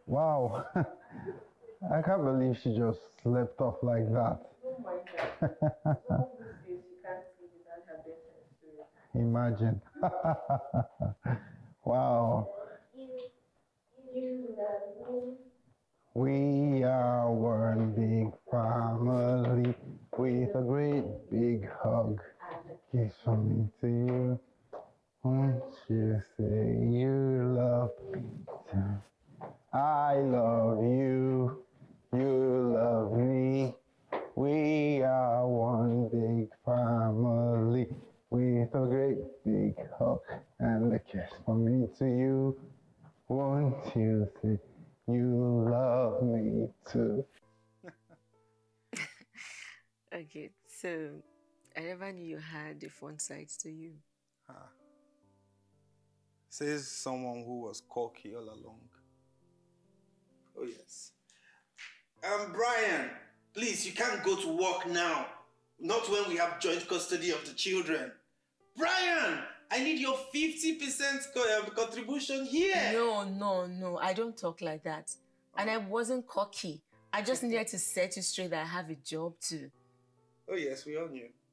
Wow. I can't believe she just slept off like that. Don't mind her. Someone who says she can't sleep without her bedtime story. Imagine. Wow. You love me. We are one big family with a great big hug. Kiss from me to you. Won't you say you love me too? I love you. You love me. We are one big family with a great big hug and a kiss from me to you. Won't you say you love me too? Okay, so I never knew you had the fun sides to you. Says someone who was cocky all along. Oh, yes. Brian, please, you can't go to work now. Not when we have joint custody of the children. Brian, I need your 50% contribution here. No, I don't talk like that. And I wasn't cocky. I just needed to set you straight that I have a job too. Oh, yes, we all knew.